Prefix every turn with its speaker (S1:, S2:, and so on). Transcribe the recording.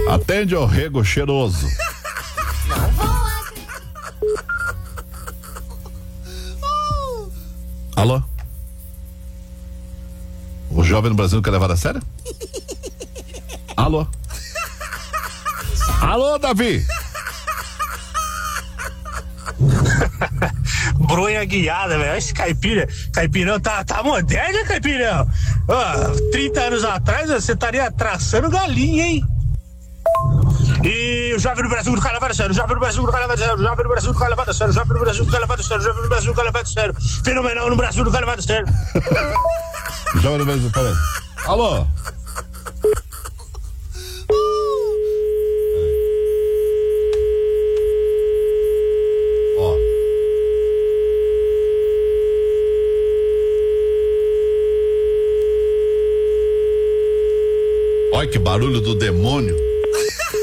S1: Atende ao rego cheiroso. Alô? O jovem no Brasil não quer levar a sério? Alô? Alô, Davi?
S2: Bronha guiada, velho. Esse caipirão tá moderno, caipirão. 30 anos atrás você estaria traçando galinha, hein? E o jovem do Brasil nunca levado a sério, o jovem do Brasil nunca levado a sério, o jovem do Brasil nunca levado a sério, o jovem do Brasil nunca levado a sério, o jovem do Brasil nunca levado a sério. Fenomenal no Brasil nunca levado a sério.
S1: Jovem do Brasil, peraí. Alô? Olha que barulho do demônio.